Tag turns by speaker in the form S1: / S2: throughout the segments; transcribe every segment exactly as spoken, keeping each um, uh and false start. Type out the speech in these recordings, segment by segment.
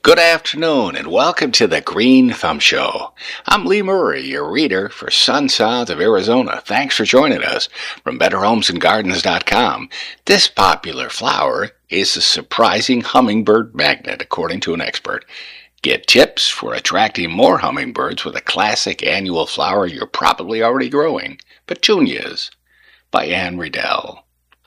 S1: Good afternoon and welcome to the Green Thumb Show. I'm Lee Murray, your reader for Sun Sounds of Arizona. Thanks for joining us from Better Homes and Gardens dot com. This popular flower is a surprising hummingbird magnet, according to an expert. Get tips for attracting more hummingbirds with a classic annual flower you're probably already growing, Petunias, by Ann Riedel.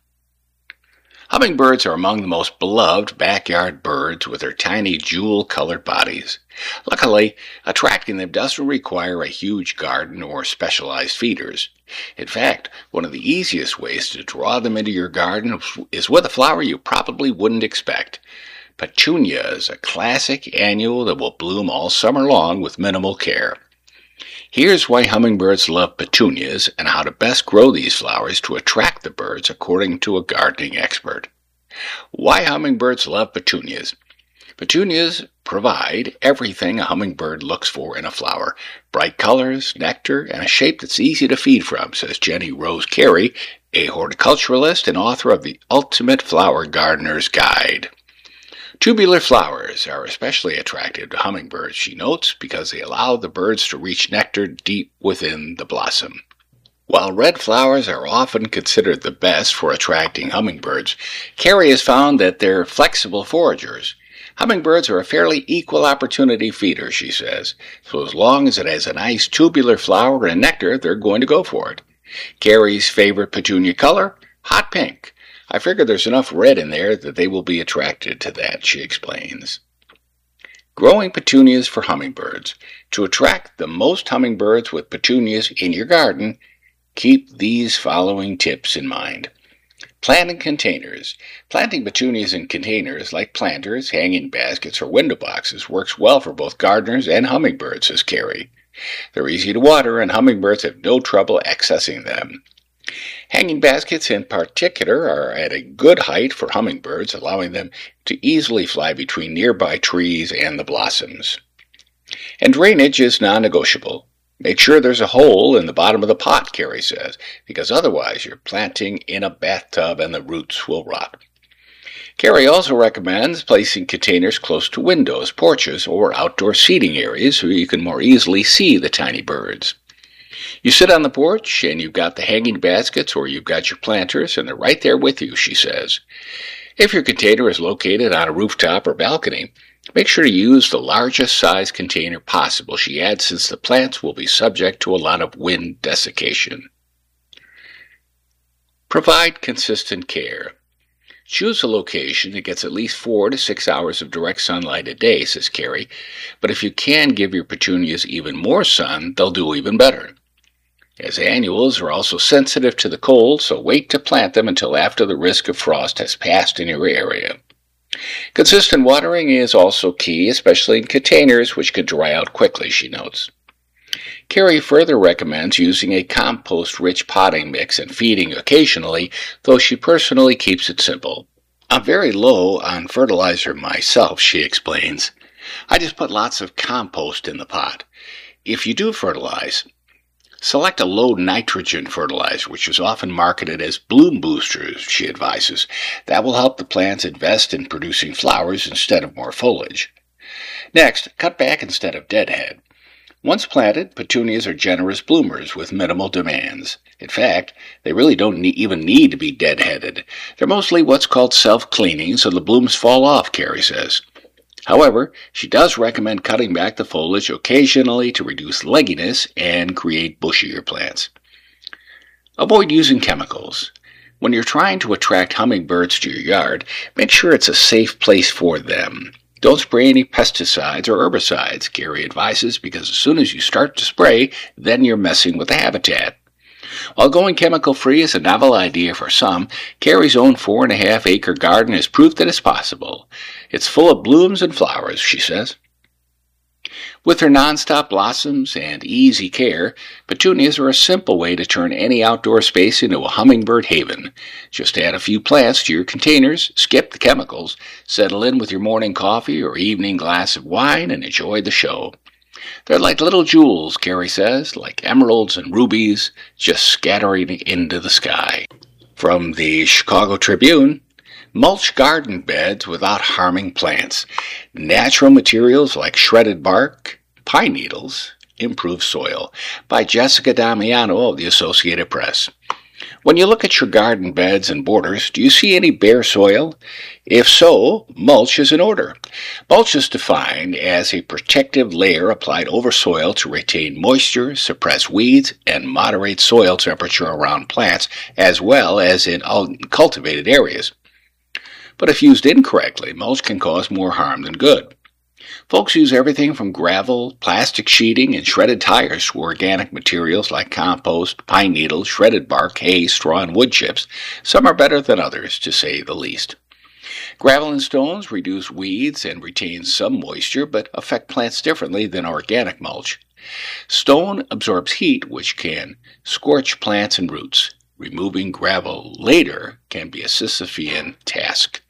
S1: Hummingbirds are among the most beloved backyard birds with their tiny jewel-colored bodies. Luckily, attracting them doesn't require a huge garden or specialized feeders. In fact, one of the easiest ways to draw them into your garden is with a flower you probably wouldn't expect. Petunia is a classic annual that will bloom all summer long with minimal care. Here's why hummingbirds love petunias and how to best grow these flowers to attract the birds, according to a gardening expert. Why hummingbirds love petunias. Petunias provide everything a hummingbird looks for in a flower: bright colors, nectar, and a shape that's easy to feed from, says Jenny Rose Carey, a horticulturalist and author of the Ultimate Flower Gardener's Guide. Tubular flowers are especially attractive to hummingbirds, she notes, because they allow the birds to reach nectar deep within the blossom. While red flowers are often considered the best for attracting hummingbirds, Carey has found that they're flexible foragers. Hummingbirds are a fairly equal opportunity feeder, she says, so as long as it has a nice tubular flower and nectar, they're going to go for it. Carey's favorite petunia color? Hot pink. I figure there's enough red in there that they will be attracted to that, she explains. Growing petunias for hummingbirds. To attract the most hummingbirds with petunias in your garden, keep these following tips in mind. Plant in containers. Planting petunias in containers like planters, hanging baskets, or window boxes works well for both gardeners and hummingbirds, says Carey. They're easy to water and hummingbirds have no trouble accessing them. Hanging baskets in particular are at a good height for hummingbirds, allowing them to easily fly between nearby trees and the blossoms. And drainage is non-negotiable. Make sure there's a hole in the bottom of the pot, Carey says, because otherwise you're planting in a bathtub and the roots will rot. Carey also recommends placing containers close to windows, porches, or outdoor seating areas so you can more easily see the tiny birds. You sit on the porch and you've got the hanging baskets or you've got your planters and they're right there with you, she says. If your container is located on a rooftop or balcony, make sure to use the largest size container possible, she adds, since the plants will be subject to a lot of wind desiccation. Provide consistent care. Choose a location that gets at least four to six hours of direct sunlight a day, says Carey, but if you can give your petunias even more sun, they'll do even better. As annuals are also sensitive to the cold, so wait to plant them until after the risk of frost has passed in your area. Consistent watering is also key, especially in containers, which can dry out quickly, she notes. Carey further recommends using a compost-rich potting mix and feeding occasionally, though she personally keeps it simple. I'm very low on fertilizer myself, she explains. I just put lots of compost in the pot. If you do fertilize, select a low nitrogen fertilizer, which is often marketed as bloom boosters, she advises. That will help the plants invest in producing flowers instead of more foliage. Next, cut back instead of deadhead. Once planted, petunias are generous bloomers with minimal demands. In fact, they really don't need, even need to be deadheaded. They're mostly what's called self-cleaning, so the blooms fall off, Carey says. However, she does recommend cutting back the foliage occasionally to reduce legginess and create bushier plants. Avoid using chemicals. When you're trying to attract hummingbirds to your yard, make sure it's a safe place for them. Don't spray any pesticides or herbicides, Carey advises, because as soon as you start to spray, then you're messing with the habitat. While going chemical-free is a novel idea for some, Carey's own four and a half acre garden is proof that it's possible. It's full of blooms and flowers, she says. With their nonstop blossoms and easy care, petunias are a simple way to turn any outdoor space into a hummingbird haven. Just add a few plants to your containers, skip the chemicals, settle in with your morning coffee or evening glass of wine, and enjoy the show. They're like little jewels, Carey says, like emeralds and rubies, just scattering into the sky. From the Chicago Tribune, Mulch garden beds without harming plants. Natural materials like shredded bark, pine needles, improve soil. By Jessica Damiano of the Associated Press. When you look at your garden beds and borders, do you see any bare soil? If so, mulch is in order. Mulch is defined as a protective layer applied over soil to retain moisture, suppress weeds, and moderate soil temperature around plants, as well as in cultivated areas. But if used incorrectly, mulch can cause more harm than good. Folks use everything from gravel, plastic sheeting, and shredded tires to organic materials like compost, pine needles, shredded bark, hay, straw, and wood chips. Some are better than others, to say the least. Gravel and stones reduce weeds and retain some moisture, but affect plants differently than organic mulch. Stone absorbs heat, which can scorch plants and roots. Removing gravel later can be a Sisyphean task.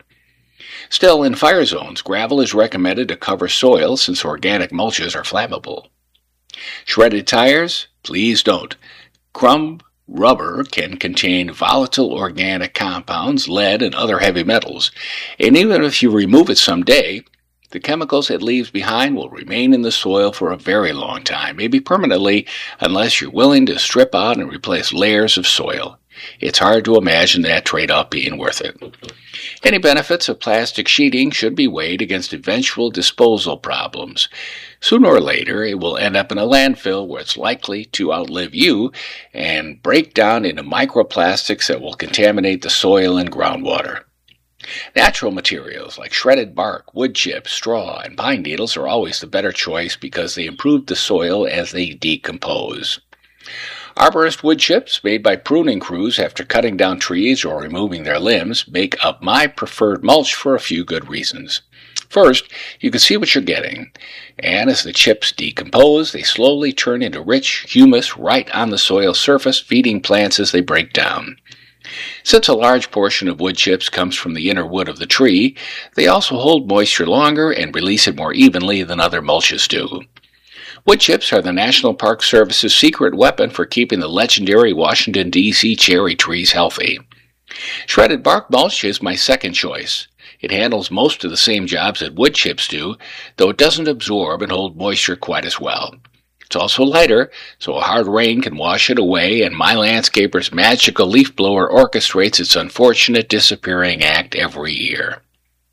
S1: Still, in fire zones, gravel is recommended to cover soil since organic mulches are flammable. Shredded tires? Please don't. Crumb rubber can contain volatile organic compounds, lead, and other heavy metals, and even if you remove it someday, the chemicals it leaves behind will remain in the soil for a very long time, maybe permanently, unless you're willing to strip out and replace layers of soil. It's hard to imagine that trade-off being worth it. Any benefits of plastic sheeting should be weighed against eventual disposal problems. Sooner or later, it will end up in a landfill where it's likely to outlive you and break down into microplastics that will contaminate the soil and groundwater. Natural materials like shredded bark, wood chips, straw, and pine needles are always the better choice because they improve the soil as they decompose. Arborist wood chips made by pruning crews after cutting down trees or removing their limbs make up my preferred mulch for a few good reasons. First, you can see what you're getting, and as the chips decompose, they slowly turn into rich humus right on the soil surface, feeding plants as they break down. Since a large portion of wood chips comes from the inner wood of the tree, they also hold moisture longer and release it more evenly than other mulches do. Wood chips are the National Park Service's secret weapon for keeping the legendary Washington, D C cherry trees healthy. Shredded bark mulch is my second choice. It handles most of the same jobs that wood chips do, though it doesn't absorb and hold moisture quite as well. It's also lighter, so a hard rain can wash it away, and my landscaper's magical leaf blower orchestrates its unfortunate disappearing act every year.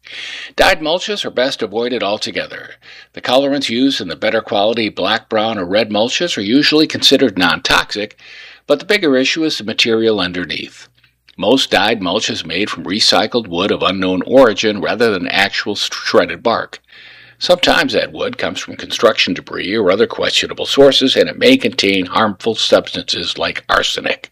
S1: Dyed mulches are best avoided altogether. The colorants used in the better quality black, brown, or red mulches are usually considered non-toxic, but the bigger issue is the material underneath. Most dyed mulch is made from recycled wood of unknown origin rather than actual shredded bark. Sometimes that wood comes from construction debris or other questionable sources, and it may contain harmful substances like arsenic.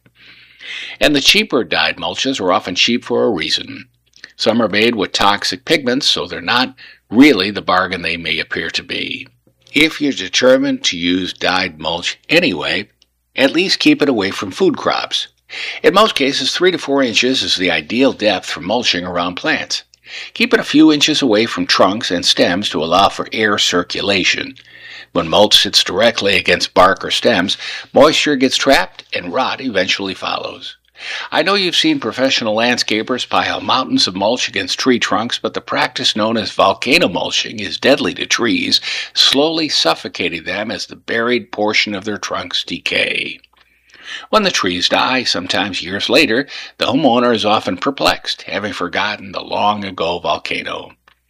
S1: And the cheaper dyed mulches are often cheap for a reason. Some are made with toxic pigments, so they're not really the bargain they may appear to be. If you're determined to use dyed mulch anyway, at least keep it away from food crops. In most cases, three to four inches is the ideal depth for mulching around plants. Keep it a few inches away from trunks and stems to allow for air circulation. When mulch sits directly against bark or stems, moisture gets trapped and rot eventually follows. I know you've seen professional landscapers pile mountains of mulch against tree trunks, but the practice known as volcano mulching is deadly to trees, slowly suffocating them as the buried portion of their trunks decay. When the trees die, sometimes years later, the homeowner is often perplexed, having forgotten the long-ago volcano.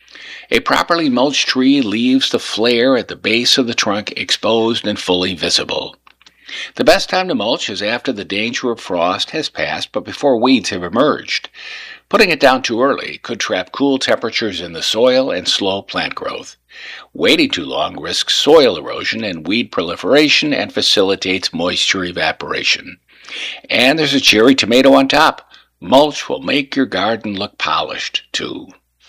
S1: A properly mulched tree leaves the flare at the base of the trunk exposed and fully visible. The best time to mulch is after the danger of frost has passed but before weeds have emerged. Putting it down too early could trap cool temperatures in the soil and slow plant growth. Waiting too long risks soil erosion and weed proliferation and facilitates moisture evaporation. And there's a cherry tomato on top. Mulch will make your garden look polished, too.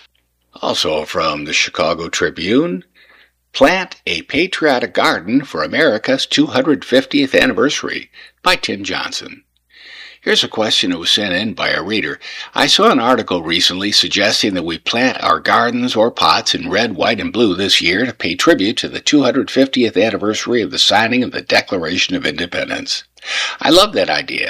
S1: Also from the Chicago Tribune, Plant a Patriotic Garden for America's two hundred fiftieth Anniversary by Tim Johnson. Here's a question that was sent in by a reader. I saw an article recently suggesting that we plant our gardens or pots in red, white, and blue this year to pay tribute to the two hundred fiftieth anniversary of the signing of the Declaration of Independence. I love that idea.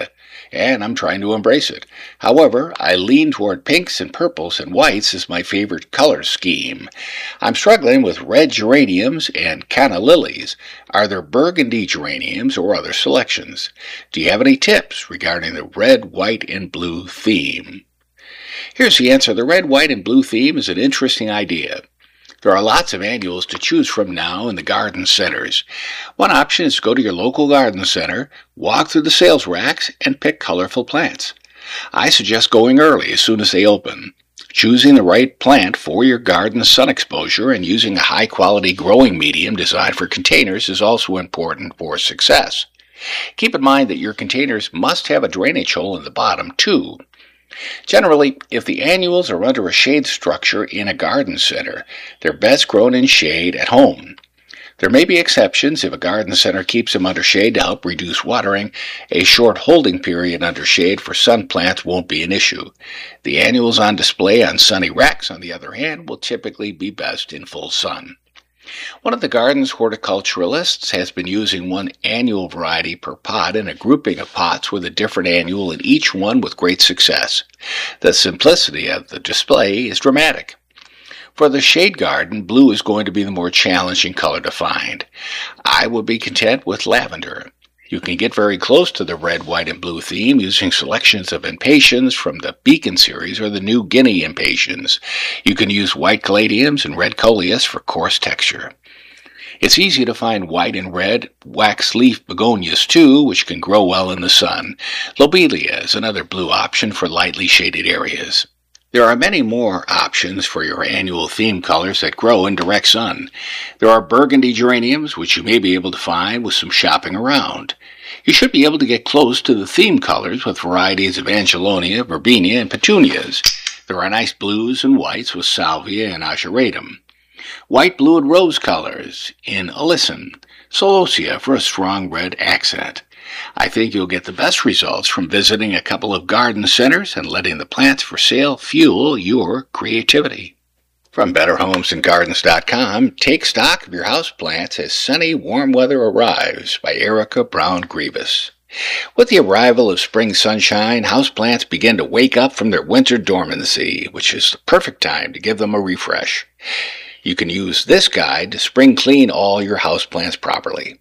S1: and I'm trying to embrace it. However, I lean toward pinks and purples and whites as my favorite color scheme. I'm struggling with red geraniums and canna lilies. Are there burgundy geraniums or other selections? Do you have any tips regarding the red, white, and blue theme? Here's the answer. The red, white, and blue theme is an interesting idea. There are lots of annuals to choose from now in the garden centers. One option is to go to your local garden center, walk through the sales racks, and pick colorful plants. I suggest going early as soon as they open. Choosing the right plant for your garden's sun exposure and using a high-quality growing medium designed for containers is also important for success. Keep in mind that your containers must have a drainage hole in the bottom, too. Generally, if the annuals are under a shade structure in a garden center, they're best grown in shade at home. There may be exceptions if a garden center keeps them under shade to help reduce watering. A short holding period under shade for sun plants won't be an issue. The annuals on display on sunny racks, on the other hand, will typically be best in full sun. One of the garden's horticulturalists has been using one annual variety per pot in a grouping of pots with a different annual in each one with great success. The simplicity of the display is dramatic. For the shade garden, blue is going to be the more challenging color to find. I would be content with lavender. You can get very close to the red, white, and blue theme using selections of impatiens from the Beacon series or the New Guinea impatiens. You can use white caladiums and red coleus for coarse texture. It's easy to find white and red wax leaf begonias too, which can grow well in the sun. Lobelia is another blue option for lightly shaded areas. There are many more options for your annual theme colors that grow in direct sun. There are burgundy geraniums, which you may be able to find with some shopping around. You should be able to get close to the theme colors with varieties of angelonia, verbena, and petunias. There are nice blues and whites with salvia and ageratum. White, blue, and rose colors in alyssum. Celosia for a strong red accent. I think you'll get the best results from visiting a couple of garden centers and letting the plants for sale fuel your creativity. From Better Homes and Gardens dot com, take stock of your houseplants as sunny, warm weather arrives by Erica Brown Grievous. With the arrival of spring sunshine, houseplants begin to wake up from their winter dormancy, which is the perfect time to give them a refresh. You can use this guide to spring clean all your houseplants properly.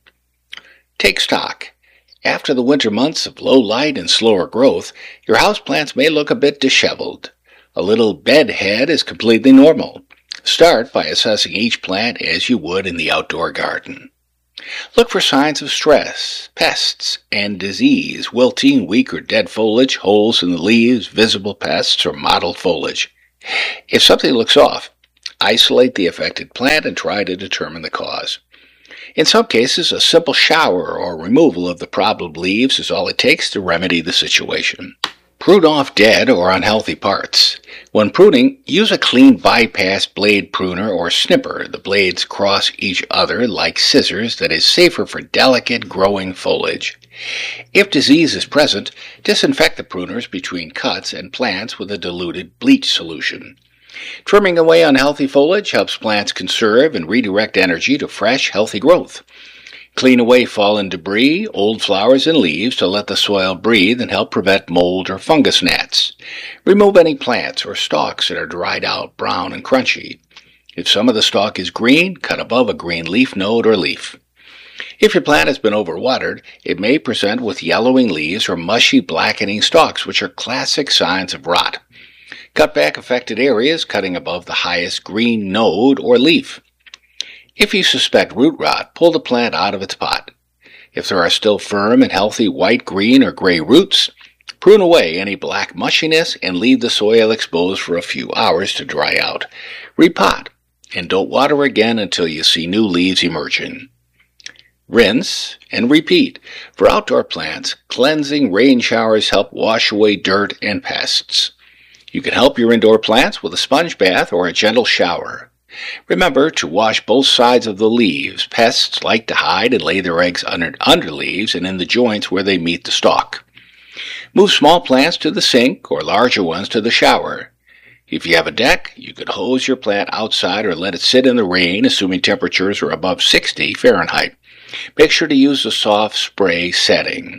S1: Take stock. After the winter months of low light and slower growth, your houseplants may look a bit disheveled. A little bed head is completely normal. Start by assessing each plant as you would in the outdoor garden. Look for signs of stress, pests, and disease, wilting, weak or dead foliage, holes in the leaves, visible pests, or mottled foliage. If something looks off, isolate the affected plant and try to determine the cause. In some cases, a simple shower or removal of the problem leaves is all it takes to remedy the situation. Prune off dead or unhealthy parts. When pruning, use a clean bypass blade pruner or snipper. The blades cross each other like scissors that is safer for delicate growing foliage. If disease is present, disinfect the pruners between cuts and plants with a diluted bleach solution. Trimming away unhealthy foliage helps plants conserve and redirect energy to fresh, healthy growth. Clean away fallen debris, old flowers, and leaves to let the soil breathe and help prevent mold or fungus gnats. Remove any plants or stalks that are dried out, brown, and crunchy. If some of the stalk is green, cut above a green leaf node or leaf. If your plant has been overwatered, it may present with yellowing leaves or mushy, blackening stalks, which are classic signs of rot. Cut back affected areas, cutting above the highest green node or leaf. If you suspect root rot, pull the plant out of its pot. If there are still firm and healthy white, green, or gray roots, prune away any black mushiness and leave the soil exposed for a few hours to dry out. Repot, and don't water again until you see new leaves emerging. Rinse and repeat. For outdoor plants, cleansing rain showers help wash away dirt and pests. You can help your indoor plants with a sponge bath or a gentle shower. Remember to wash both sides of the leaves. Pests like to hide and lay their eggs under, under leaves and in the joints where they meet the stalk. Move small plants to the sink or larger ones to the shower. If you have a deck, you could hose your plant outside or let it sit in the rain, assuming temperatures are above sixty Fahrenheit. Make sure to use a soft spray setting.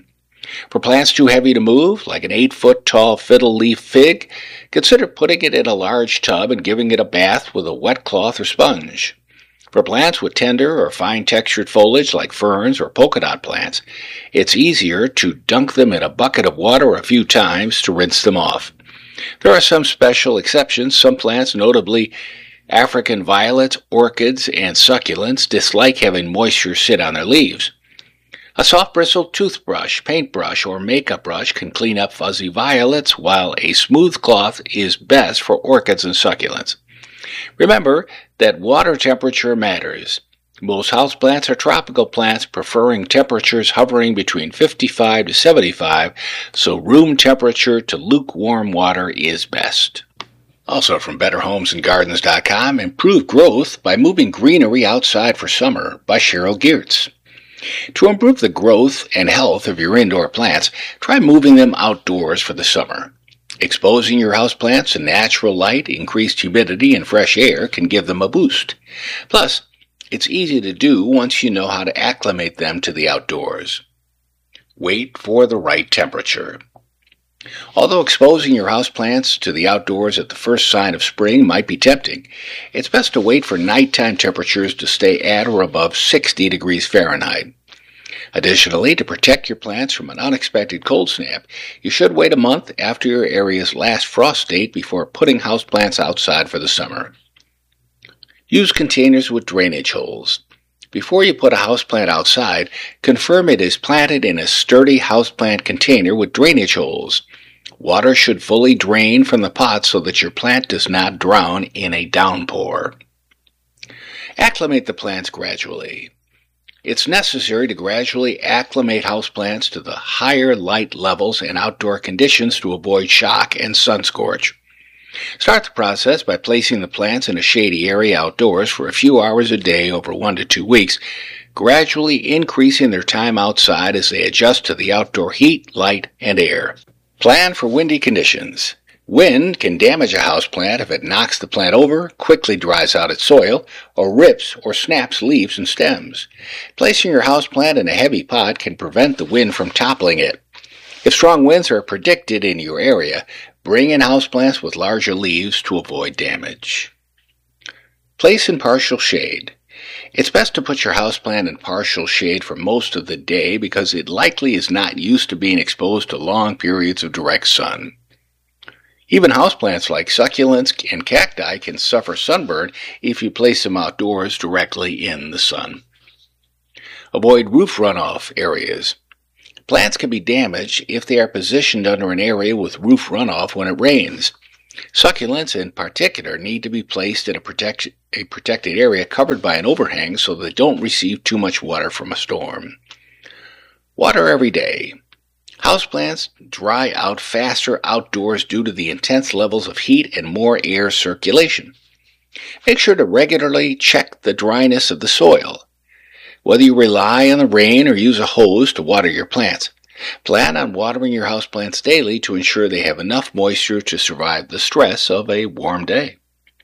S1: For plants too heavy to move, like an eight-foot tall fiddle leaf fig, consider putting it in a large tub and giving it a bath with a wet cloth or sponge. For plants with tender or fine-textured foliage like ferns or polka dot plants, it's easier to dunk them in a bucket of water a few times to rinse them off. There are some special exceptions. Some plants, notably African violets, orchids, and succulents, dislike having moisture sit on their leaves. A soft-bristled toothbrush, paintbrush, or makeup brush can clean up fuzzy violets, while a smooth cloth is best for orchids and succulents. Remember that water temperature matters. Most houseplants are tropical plants, preferring temperatures hovering between fifty-five to seventy-five, so room temperature to lukewarm water is best. Also from better homes and gardens dot com, Improve Growth by Moving Greenery Outside for Summer by Cheryl Geertz. To improve the growth and health of your indoor plants, try moving them outdoors for the summer. Exposing your houseplants to natural light, increased humidity, and fresh air can give them a boost. Plus, it's easy to do once you know how to acclimate them to the outdoors. Wait for the right temperature. Although exposing your houseplants to the outdoors at the first sign of spring might be tempting, it's best to wait for nighttime temperatures to stay at or above sixty degrees Fahrenheit. Additionally, to protect your plants from an unexpected cold snap, you should wait a month after your area's last frost date before putting houseplants outside for the summer. Use containers with drainage holes. Before you put a houseplant outside, confirm it is planted in a sturdy houseplant container with drainage holes. Water should fully drain from the pot so that your plant does not drown in a downpour. Acclimate the plants gradually. It's necessary to gradually acclimate houseplants to the higher light levels and outdoor conditions to avoid shock and sun scorch. Start the process by placing the plants in a shady area outdoors for a few hours a day over one to two weeks, gradually increasing their time outside as they adjust to the outdoor heat, light, and air. Plan for windy conditions. Wind can damage a houseplant if it knocks the plant over, quickly dries out its soil, or rips or snaps leaves and stems. Placing your houseplant in a heavy pot can prevent the wind from toppling it. If strong winds are predicted in your area, bring in houseplants with larger leaves to avoid damage. Place in partial shade. It's best to put your houseplant in partial shade for most of the day because it likely is not used to being exposed to long periods of direct sun. Even houseplants like succulents and cacti can suffer sunburn if you place them outdoors directly in the sun. Avoid roof runoff areas. Plants can be damaged if they are positioned under an area with roof runoff when it rains. Succulents in particular need to be placed in a, protect, a protected area covered by an overhang so they don't receive too much water from a storm. Water every day. Houseplants dry out faster outdoors due to the intense levels of heat and more air circulation. Make sure to regularly check the dryness of the soil. Whether you rely on the rain or use a hose to water your plants, plan on watering your houseplants daily to ensure they have enough moisture to survive the stress of a warm day.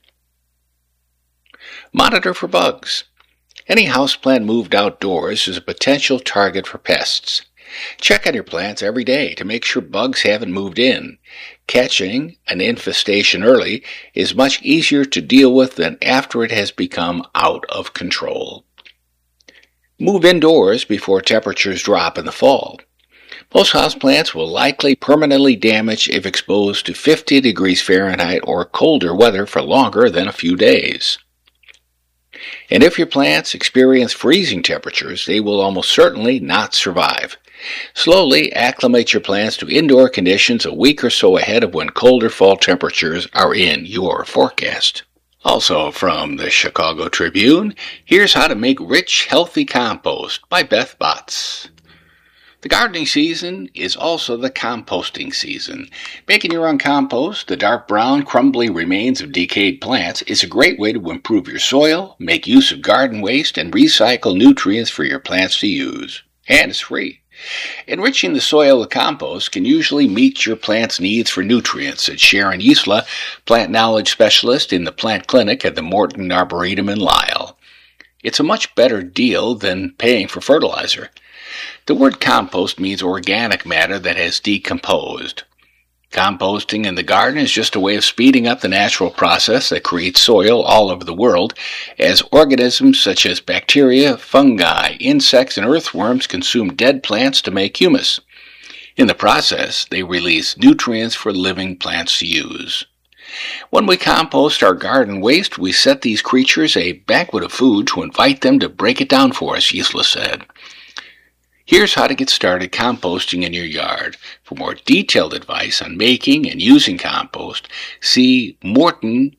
S1: Monitor for bugs. Any houseplant moved outdoors is a potential target for pests. Check on your plants every day to make sure bugs haven't moved in. Catching an infestation early is much easier to deal with than after it has become out of control. Move indoors before temperatures drop in the fall. Most houseplants will likely permanently damage if exposed to fifty degrees Fahrenheit or colder weather for longer than a few days. And if your plants experience freezing temperatures, they will almost certainly not survive. Slowly acclimate your plants to indoor conditions a week or so ahead of when colder fall temperatures are in your forecast. Also from the Chicago Tribune, here's how to make rich, healthy compost by Beth Botts. The gardening season is also the composting season. Making your own compost, the dark brown, crumbly remains of decayed plants, is a great way to improve your soil, make use of garden waste, and recycle nutrients for your plants to use. And it's free. Enriching the soil with compost can usually meet your plant's needs for nutrients, said Sharon Yisla, plant knowledge specialist in the plant clinic at the Morton Arboretum in Lisle. It's a much better deal than paying for fertilizer. The word compost means organic matter that has decomposed. Composting in the garden is just a way of speeding up the natural process that creates soil all over the world as organisms such as bacteria, fungi, insects, and earthworms consume dead plants to make humus. In the process, they release nutrients for living plants to use. When we compost our garden waste, we set these creatures a banquet of food to invite them to break it down for us, Gisela said. Here's how to get started composting in your yard. For more detailed advice on making and using compost, see mortonarb.org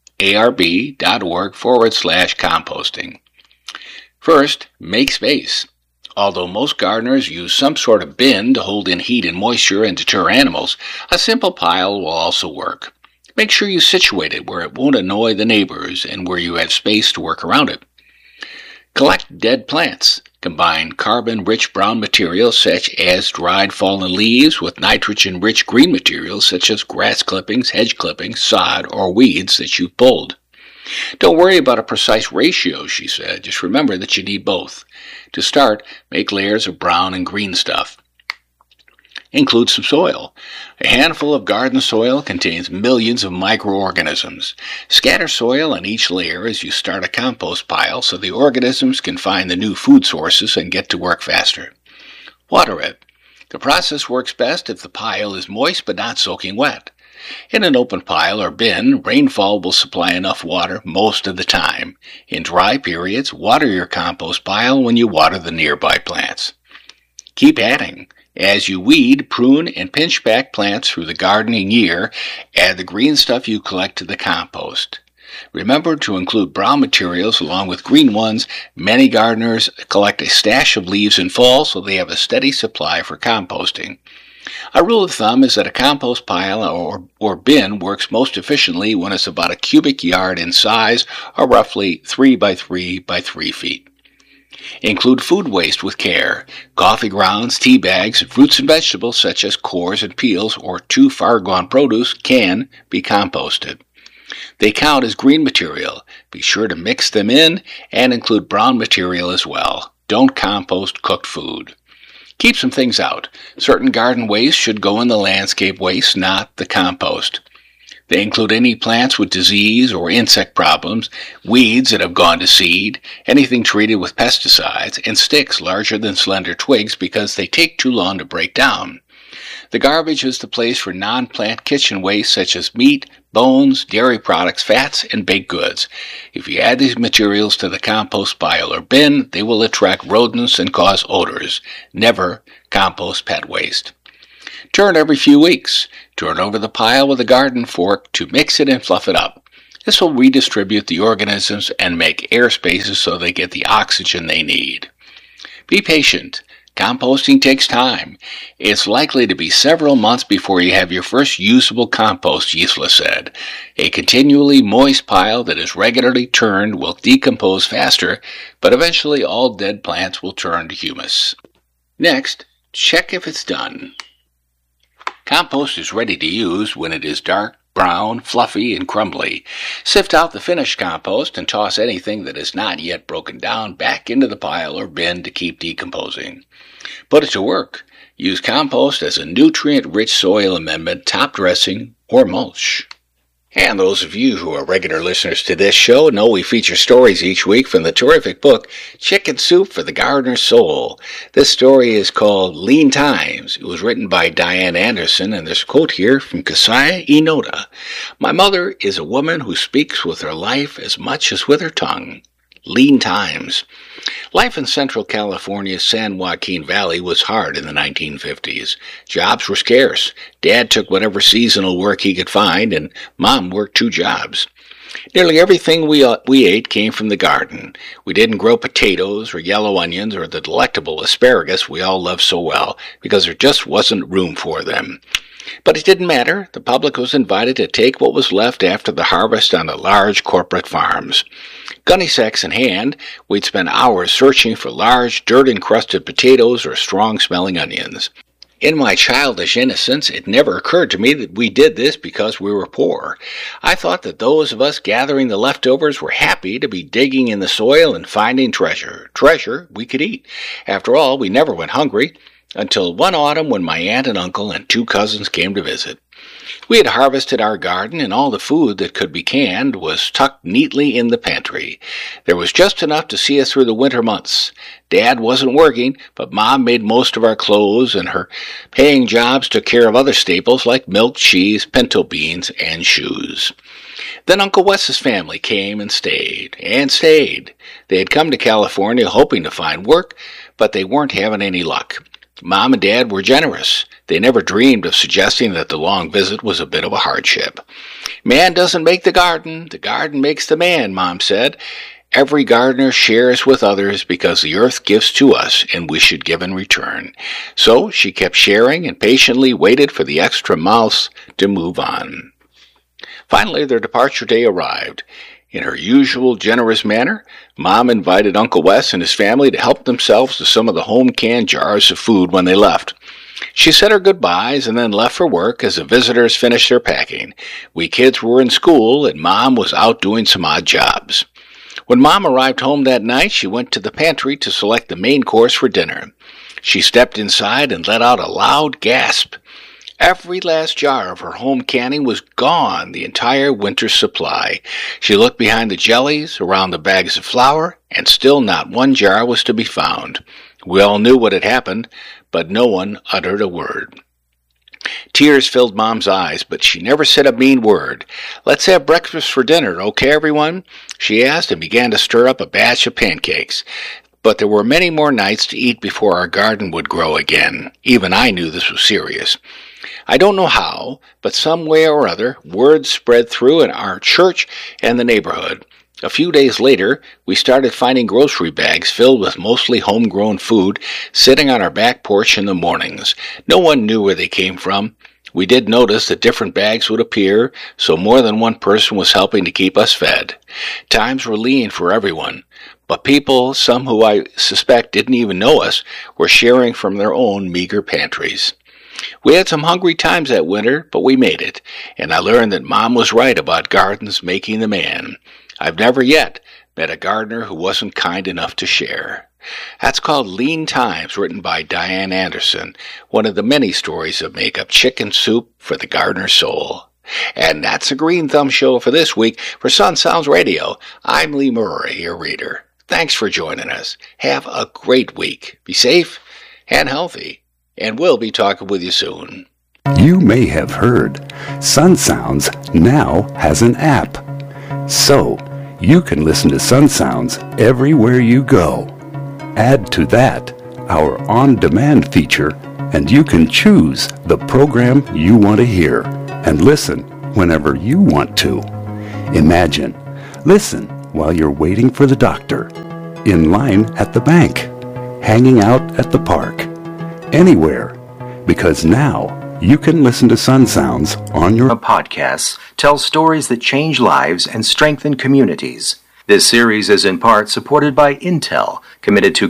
S1: forward slash composting. First, make space. Although most gardeners use some sort of bin to hold in heat and moisture and deter animals, a simple pile will also work. Make sure you situate it where it won't annoy the neighbors and where you have space to work around it. Collect dead plants. Combine carbon-rich brown materials such as dried fallen leaves with nitrogen-rich green materials such as grass clippings, hedge clippings, sod, or weeds that you've pulled. Don't worry about a precise ratio, she said. Just remember that you need both. To start, make layers of brown and green stuff. Include some soil. A handful of garden soil contains millions of microorganisms. Scatter soil on each layer as you start a compost pile so the organisms can find the new food sources and get to work faster. Water it. The process works best if the pile is moist but not soaking wet. In an open pile or bin, rainfall will supply enough water most of the time. In dry periods, water your compost pile when you water the nearby plants. Keep adding. As you weed, prune, and pinch back plants through the gardening year, add the green stuff you collect to the compost. Remember to include brown materials along with green ones. Many gardeners collect a stash of leaves in fall so they have a steady supply for composting. A rule of thumb is that a compost pile or, or bin works most efficiently when it's about a cubic yard in size or roughly three by three by three feet. Include food waste with care. Coffee grounds, tea bags, fruits and vegetables such as cores and peels or too far gone produce can be composted. They count as green material. Be sure to mix them in and include brown material as well. Don't compost cooked food. Keep some things out. Certain garden waste should go in the landscape waste, not the compost. They include any plants with disease or insect problems, weeds that have gone to seed, anything treated with pesticides, and sticks larger than slender twigs because they take too long to break down. The garbage is the place for non-plant kitchen waste such as meat, bones, dairy products, fats, and baked goods. If you add these materials to the compost pile or bin, they will attract rodents and cause odors. Never compost pet waste. Turn every few weeks. Turn over the pile with a garden fork to mix it and fluff it up. This will redistribute the organisms and make air spaces so they get the oxygen they need. Be patient. Composting takes time. It's likely to be several months before you have your first usable compost, Gisela said. A continually moist pile that is regularly turned will decompose faster, but eventually all dead plants will turn to humus. Next, check if it's done. Compost is ready to use when it is dark, brown, fluffy, and crumbly. Sift out the finished compost and toss anything that is not yet broken down back into the pile or bin to keep decomposing. Put it to work. Use compost as a nutrient-rich soil amendment, top dressing, or mulch. And those of you who are regular listeners to this show know we feature stories each week from the terrific book, Chicken Soup for the Gardener's Soul. This story is called Lean Times. It was written by Diane Anderson, and there's a quote here from Kasaya Inoda. My mother is a woman who speaks with her life as much as with her tongue. Lean times. Life in Central California's San Joaquin Valley was hard in the nineteen fifties. Jobs were scarce. Dad took whatever seasonal work he could find, and Mom worked two jobs. Nearly everything we uh, we ate came from the garden. We didn't grow potatoes or yellow onions or the delectable asparagus we all love so well because there just wasn't room for them. But it didn't matter. The public was invited to take what was left after the harvest on the large corporate farms. Gunny sacks in hand, we'd spend hours searching for large, dirt-encrusted potatoes or strong-smelling onions. In my childish innocence, it never occurred to me that we did this because we were poor. I thought that those of us gathering the leftovers were happy to be digging in the soil and finding treasure. Treasure we could eat. After all, we never went hungry, until one autumn when my aunt and uncle and two cousins came to visit. We had harvested our garden, and all the food that could be canned was tucked neatly in the pantry. There was just enough to see us through the winter months. Dad wasn't working, but Mom made most of our clothes, and her paying jobs took care of other staples like milk, cheese, pinto beans, and shoes. Then Uncle Wes's family came and stayed, and stayed. They had come to California hoping to find work, but they weren't having any luck. Mom and Dad were generous. They never dreamed of suggesting that the long visit was a bit of a hardship. Man doesn't make the garden, the garden makes the man, Mom said. Every gardener shares with others because the earth gives to us and we should give in return. So she kept sharing and patiently waited for the extra mouths to move on. Finally, their departure day arrived. In her usual generous manner, Mom invited Uncle Wes and his family to help themselves to some of the home-canned jars of food when they left. She said her goodbyes and then left for work as the visitors finished their packing. We kids were in school, and Mom was out doing some odd jobs. When Mom arrived home that night, she went to the pantry to select the main course for dinner. She stepped inside and let out a loud gasp. Every last jar of her home canning was gone, the entire winter's supply. She looked behind the jellies, around the bags of flour, and still not one jar was to be found. We all knew what had happened, but no one uttered a word. Tears filled Mom's eyes, but she never said a mean word. "Let's have breakfast for dinner, okay, everyone?" she asked and began to stir up a batch of pancakes. But there were many more nights to eat before our garden would grow again. Even I knew this was serious. I don't know how, but some way or other, word spread through in our church and the neighborhood. A few days later, we started finding grocery bags filled with mostly homegrown food sitting on our back porch in the mornings. No one knew where they came from. We did notice that different bags would appear, so more than one person was helping to keep us fed. Times were lean for everyone, but people, some who I suspect didn't even know us, were sharing from their own meager pantries. We had some hungry times that winter, but we made it, and I learned that Mom was right about gardens making the man. I've never yet met a gardener who wasn't kind enough to share. That's called Lean Times, written by Diane Anderson, one of the many stories that make up chicken soup for the gardener's soul. And that's a Green Thumb Show for this week. For Sun Sounds Radio, I'm Lee Murray, your reader. Thanks for joining us. Have a great week. Be safe and healthy. And we'll be talking with you soon.
S2: You may have heard Sun Sounds now has an app. So, you can listen to Sun Sounds everywhere you go. Add to that our on-demand feature, and you can choose the program you want to hear and listen whenever you want to. Imagine, listen while you're waiting for the doctor, in line at the bank, hanging out at the park, anywhere, because now you can listen to Sun Sounds on your
S3: podcasts, tell stories that change lives and strengthen communities. This series is in part supported by Intel, committed to